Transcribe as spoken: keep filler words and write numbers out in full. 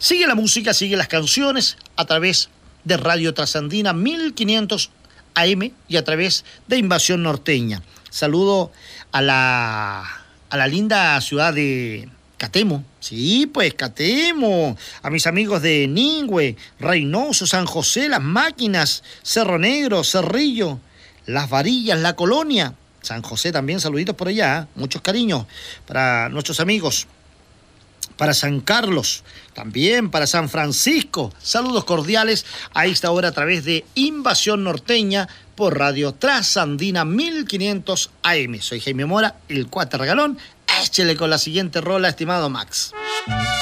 Sigue la música, sigue las canciones a través de Radio Trasandina mil quinientos A M y a través de Invasión Norteña. Saludo a la, a la linda ciudad de Catemo. Sí, pues Catemo. A mis amigos de Ningüe, Reynoso, San José, Las Máquinas, Cerro Negro, Cerrillo, Las Varillas, La Colonia. San José también, saluditos por allá. ¿eh? Muchos cariños para nuestros amigos. Para San Carlos, también para San Francisco. Saludos cordiales a esta hora a través de Invasión Norteña por Radio Trasandina mil quinientos A M. Soy Jaime Mora, el Cuate Regalón. Échele con la siguiente rola, estimado Max.